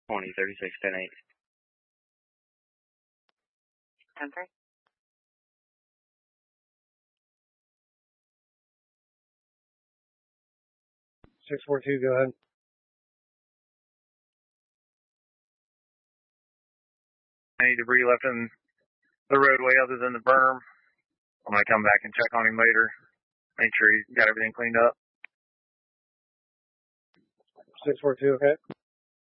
2036 10-8. 10-3. 642, go ahead. Any debris left in the roadway other than the berm? I'm going to come back and check on him later. Make sure he's got everything cleaned up. 642, okay.